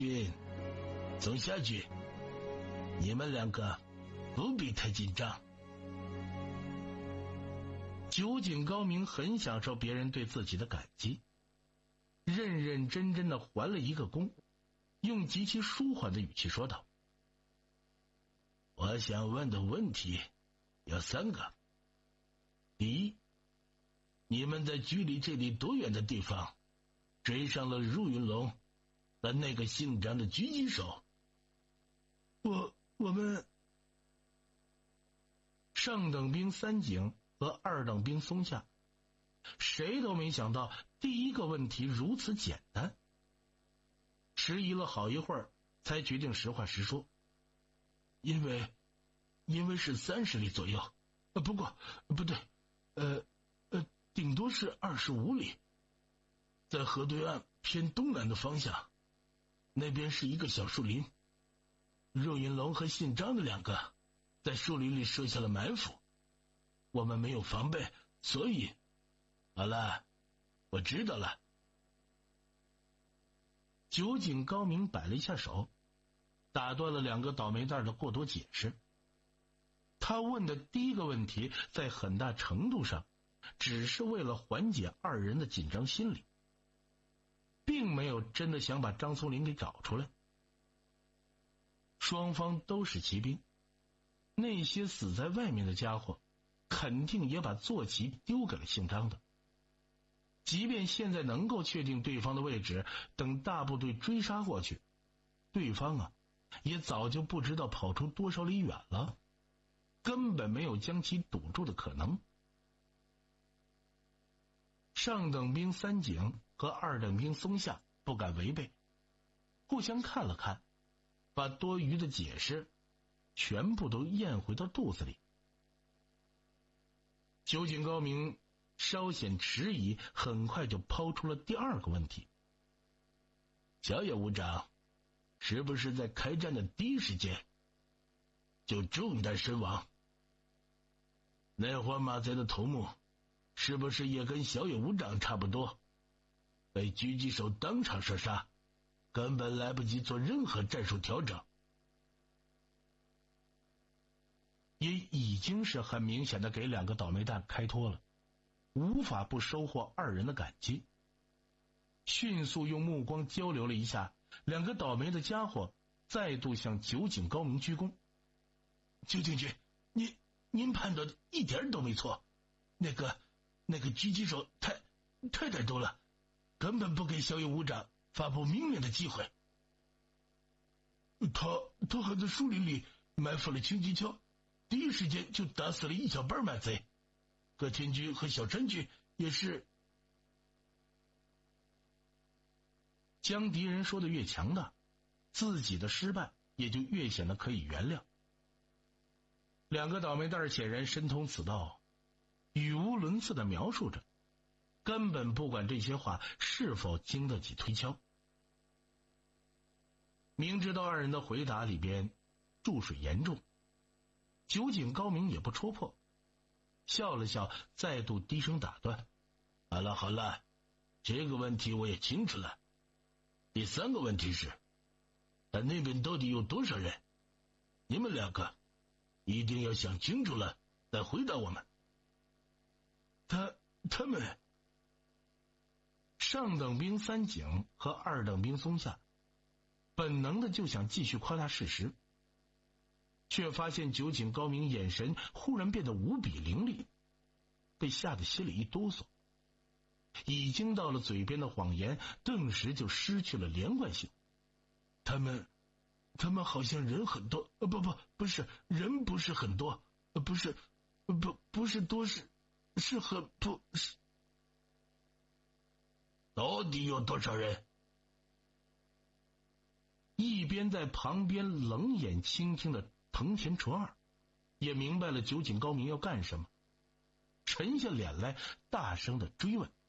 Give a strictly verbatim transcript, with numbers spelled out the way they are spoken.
君、松下君，你们两个不必太紧张。酒井高明很享受别人对自己的感激，认认真真的还了一个躬，用极其舒缓的语气说道：我想问的问题有三个。第一，你们在距离这里多远的地方追上了入云龙和那个姓张的狙击手？ 我我们上等兵三井和二等兵松下，谁都没想到第一个问题如此简单，迟疑了好一会儿，才决定实话实说。因为因为是三十里左右，呃，不过不对，呃呃，顶多是二十五里，在河对岸偏东南的方向，那边是一个小树林，肉云龙和姓张的两个在树林里设下了埋伏，我们没有防备，所以好了，我知道了。酒井高明摆了一下手，打断了两个倒霉蛋的过多解释。他问的第一个问题在很大程度上只是为了缓解二人的紧张心理，并没有真的想把张松林给找出来。双方都是骑兵，那些死在外面的家伙肯定也把坐骑丢给了姓张的。即便现在能够确定对方的位置，等大部队追杀过去，对方啊也早就不知道跑出多少里远了，根本没有将其堵住的可能。上等兵三井和二等兵松下不敢违背，互相看了看，把多余的解释全部都咽回到肚子里。酒井高明稍显迟疑，很快就抛出了第二个问题：小野武长是不是在开战的第一时间就中弹身亡？那伙马贼的头目是不是也跟小野武长差不多，被狙击手当场射杀，根本来不及做任何战术调整？也已经是很明显的给两个倒霉蛋开脱了，无法不收获二人的感激。迅速用目光交流了一下，两个倒霉的家伙再度向酒井高明鞠躬。酒井君，您您判断的一点都没错，那个那个狙击手太太歹毒了，根本不给小野武长发布命令的机会。他他还在树林里埋伏了轻机枪，第一时间就打死了一小半马贼，葛天居和小川君也是。将敌人说的越强大，自己的失败也就越显得可以原谅。两个倒霉蛋显然深通此道，语无伦次的描述着，根本不管这些话是否经得起推敲。明知道二人的回答里边注水严重，酒井高明也不戳破，笑了笑，再度低声打断：好了好了，这个问题我也清楚了。第三个问题是，他那边到底有多少人？你们两个一定要想清楚了再回答我们。他他们上等兵三井和二等兵松下本能的就想继续夸大事实，却发现酒井高明眼神忽然变得无比凌厉，被吓得心里一哆嗦，已经到了嘴边的谎言顿时就失去了连贯性。他们他们好像人很多，呃，不不不是人，不是很多，呃，不是不不是多，是是很不是。到底有多少人？一边在旁边冷眼倾听的藤田纯二也明白了酒井高明要干什么，沉下脸来大声的追问。